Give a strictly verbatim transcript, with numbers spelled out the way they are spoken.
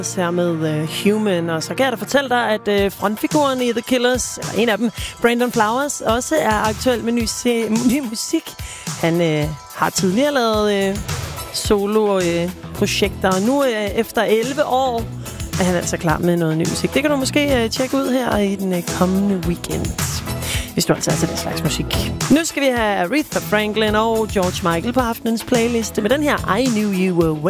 her med uh, Human, og så kan jeg da fortælle dig, at uh, frontfiguren i The Killers, eller en af dem, Brandon Flowers, også er aktuel med ny, se- ny musik. Han uh, har tidligere lavet uh, solo-projekter, uh, og nu uh, efter elleve år er han altså klar med noget ny musik. Det kan du måske uh, tjekke ud her i den uh, kommende weekend, hvis du altså er til den slags musik. Nu skal vi have Aretha Franklin og George Michael på aftenens playliste med den her I Knew You Were